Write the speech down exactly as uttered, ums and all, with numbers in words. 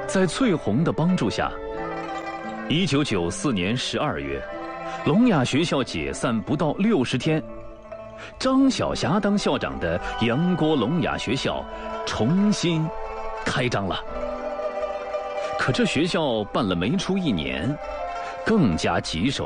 在翠红的帮助下，一九九四年十二月，聋哑学校解散不到六十天，张晓霞当校长的杨郭聋哑学校重新开张了。可这学校办了没出一年，更加棘手